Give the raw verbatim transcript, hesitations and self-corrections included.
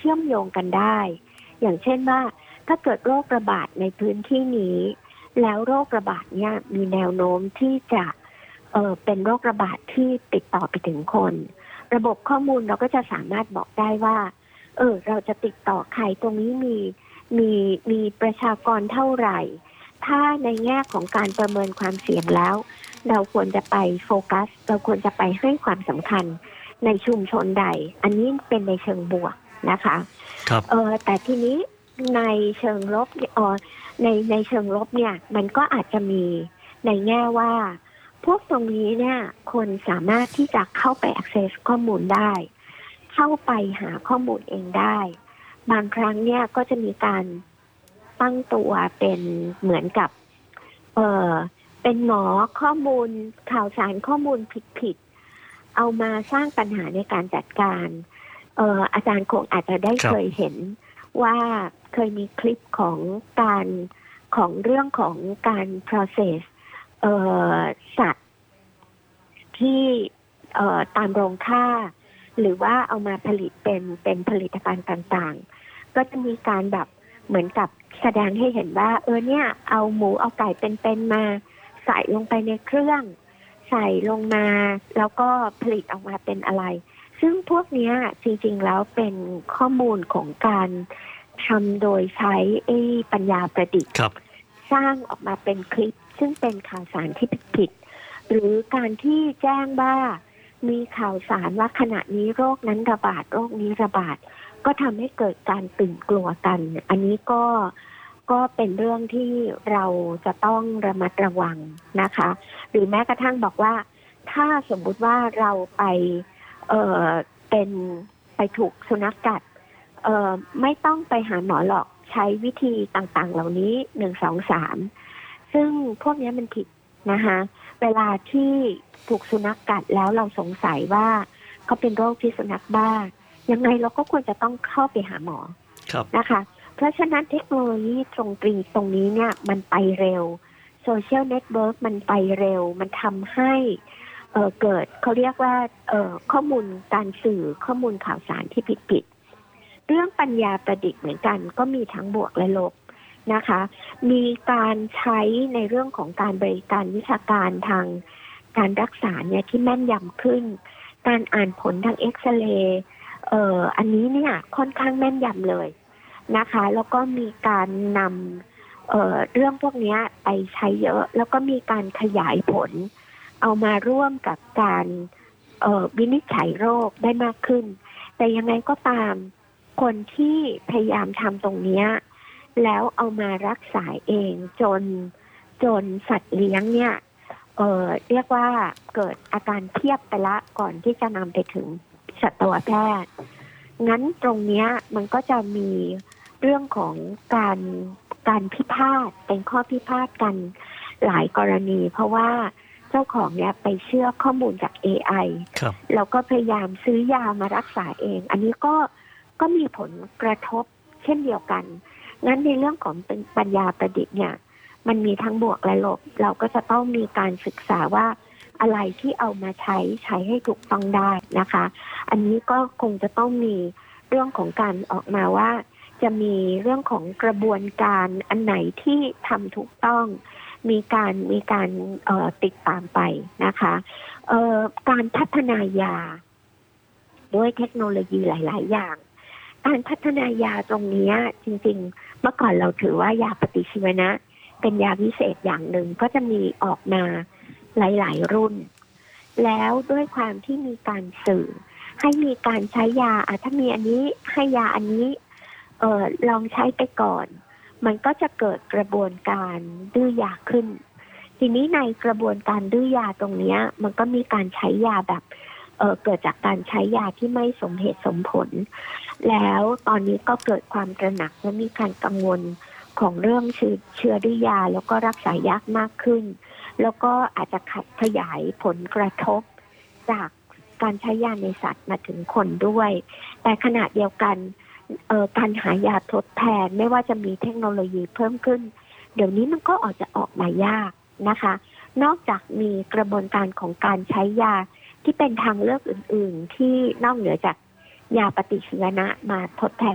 ชื่อมโยงกันได้อย่างเช่นว่าถ้าเกิดโรคระบาดในพื้นที่นี้แล้วโรคระบาดเนี่ยมีแนวโน้มที่จะเออเป็นโรคระบาดที่ติดต่อไปถึงคนระบบข้อมูลเราก็จะสามารถบอกได้ว่าเออเราจะติดต่อใครตรงนี้มีมีมีประชากรเท่าไหร่ถ้าในแง่ของการประเมินความเสี่ยงแล้วเราควรจะไปโฟกัสเราควรจะไปให้ความสำคัญในชุมชนใดอันนี้เป็นในเชิงบวกนะคะครับเออแต่ทีนี้ในเชิงลบเออในในเชิงลบเนี่ยมันก็อาจจะมีในแง่ว่าพวกตรงนี้เนี่ยคนสามารถที่จะเข้าไป access ข้อมูลได้เข้าไปหาข้อมูลเองได้บางครั้งเนี่ยก็จะมีการตั้งตัวเป็นเหมือนกับเออเป็นหมอข้อมูลข่าวสารข้อมูลผิดๆเอามาสร้างปัญหาในการจัดการเอออาจารย์คงอาจจะได้เคยเห็นว่าเคยมีคลิปของการของเรื่องของการ process เอ่อสัตว์ที่เอ่อตามโรงฆ่าหรือว่าเอามาผลิตเป็นเป็นผลิตภัณฑ์ต่างๆก็จะมีการแบบเหมือนกับแสดงให้เห็นว่าเออเนี่ยเอาหมูเอาไก่เป็นๆมาใส่ลงไปในเครื่องใส่ลงมาแล้วก็ผลิตออกมาเป็นอะไรซึ่งพวกนี้จริงๆแล้วเป็นข้อมูลของการทำโดยใช้ไอ้ปัญญาประดิษฐ์สร้างออกมาเป็นคลิปซึ่งเป็นข่าวสารที่ผิดหรือการที่แจ้งว่ามีข่าวสารว่าขณะนี้โรคนั้นระบาดโรคนี้ระบาดก็ทำให้เกิดการตื่นกลัวกันอันนี้ก็ก็เป็นเรื่องที่เราจะต้องระมัดระวังนะคะหรือแม้กระทั่งบอกว่าถ้าสมมุติว่าเราไปเอ่อเป็นไปถูกสุนัขกัดเอ่อไม่ต้องไปหาหมอหรอกใช้วิธีต่างๆเหล่านี้หนึ่ง สอง สามซึ่งพวกนี้มันผิดนะคะเวลาที่ถูกสุนัขกัดแล้วเราสงสัยว่าเขาเป็นโรคพิษสุนัขบ้ายังไงเราก็ควรจะต้องเข้าไปหาหมอนะคะเพราะฉะนั้นเทคโนโลยีตรงตรีตรงนี้เนี่ยมันไปเร็วโซเชียลเน็ตเวิร์กมันไปเร็วมันทำให้เอ่อเกิดเขาเรียกว่าเอ่อข้อมูลการสื่อข้อมูลข่าวสารที่ผิดๆเรื่องปัญญาประดิษฐ์เหมือนกันก็มีทั้งบวกและลบนะคะมีการใช้ในเรื่องของการบริการวิชาการทางการรักษาเนี่ยที่แม่นยำขึ้นการอ่านผลทางเอ็กซเรย์เอ่ออันนี้เนี่ยค่อนข้างแม่นยำเลยนะคะแล้วก็มีการนำเอ่อเรื่องพวกนี้ไปใช้เยอะแล้วก็มีการขยายผลเอามาร่วมกับการเอ่อวินิจฉัยโรคได้มากขึ้นแต่ยังไงก็ตามคนที่พยายามทำตรงนี้แล้วเอามารักษาเองจนจนสัตว์เลี้ยงเนี่ยเอ่อเรียกว่าเกิดอาการเทียบไปละก่อนที่จะนำไปถึงสัตวแพทย์งั้นตรงเนี้ยมันก็จะมีเรื่องของการการพิพาทเป็นข้อพิพาทกันหลายกรณีเพราะว่าเจ้าของเนี่ยไปเชื่อข้อมูลจาก เอ ไอ แล้วก็พยายามซื้อยามารักษาเองอันนี้ก็ก็มีผลกระทบเช่นเดียวกันงั้นในเรื่องของปัญญาประดิษฐ์เนี่ยมันมีทั้งบวกและลบเราก็จะต้องมีการศึกษาว่าอะไรที่เอามาใช้ใช้ให้ถูกต้องได้นะคะอันนี้ก็คงจะต้องมีเรื่องของการออกมาว่าจะมีเรื่องของกระบวนการอันไหนที่ทำถูกต้องมีการมีการเอ่อติดตามไปนะคะเอ่อการพัฒนายาด้วยเทคโนโลยีหลายๆอย่างการพัฒนายาตรงนี้จริงๆเมื่อก่อนเราถือว่ายาปฏิชีวนะเป็นยาวิเศษอย่างหนึ่งก็จะมีออกมาหลายๆรุ่นแล้วด้วยความที่มีการสื่อให้มีการใช้ยาอ่ะถ้ามีอันนี้ให้ยาอันนี้เอ่อลองใช้ไปก่อนมันก็จะเกิดกระบวนการดื้อยาขึ้นทีนี้ในกระบวนการดื้อยาตรงนี้มันก็มีการใช้ยาแบบเอ่อเกิดจากการใช้ยาที่ไม่สมเหตุสมผลแล้วตอนนี้ก็เกิดความตระหนักและมีการกังวลของเรื่องเชื้อเชื้อดื้อยาแล้วก็รักษายากมากขึ้นแล้วก็อาจจะขัดขยายผลกระทบจากการใช้ยาในสัตว์มาถึงคนด้วยแต่ขณะเดียวกันเอ่อการหายาทดแทนไม่ว่าจะมีเทคโนโลยีเพิ่มขึ้นเดี๋ยวนี้มันก็ออกจะออกมายากนะคะนอกจากมีกระบวนการของการใช้ยาที่เป็นทางเลือกอื่นๆที่นอกเหนือจากยาปฏิชีวนะมาทดแทน